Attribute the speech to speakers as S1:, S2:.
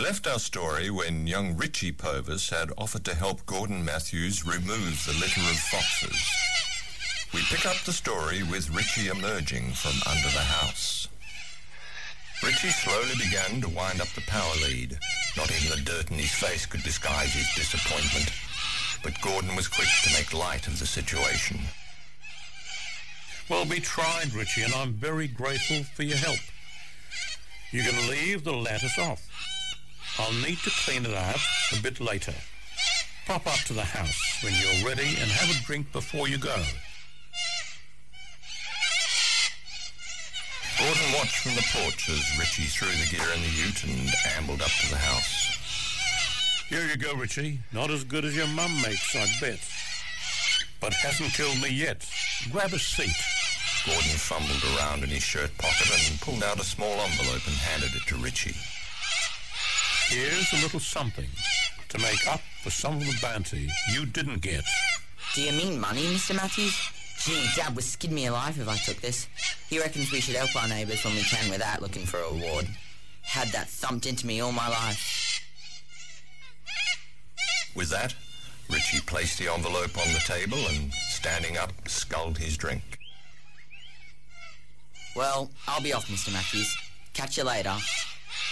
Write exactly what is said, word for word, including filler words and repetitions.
S1: left our story when young Richie Povus had offered to help Gordon Matthews remove the litter of foxes. We pick up the story with Richie emerging from under the house. Richie slowly began to wind up the power lead. Not even the dirt in his face could disguise his disappointment, but Gordon was quick to make light of the situation.
S2: Well, we tried, Richie, and I'm very grateful for your help. You can leave the lattice off. I'll need to clean it out a bit later. Pop up to the house when you're ready and have a drink before you go.
S1: Gordon watched from the porch as Richie threw the gear in the ute and ambled up to the house.
S2: Here you go, Richie. Not as good as your mum makes, I bet. But hasn't killed me yet. Grab a seat.
S1: Gordon fumbled around in his shirt pocket and pulled out a small envelope and handed it to Richie.
S2: Here's a little something to make up for some of the bounty you didn't get.
S3: Do you mean money, Mister Matthews? Gee, Dad would skid me alive if I took this. He reckons we should help our neighbours when we can without looking for a reward. Had that thumped into me all my life.
S1: With that, Richie placed the envelope on the table and, standing up, sculled his drink.
S3: Well, I'll be off, Mister Matthews. Catch you later.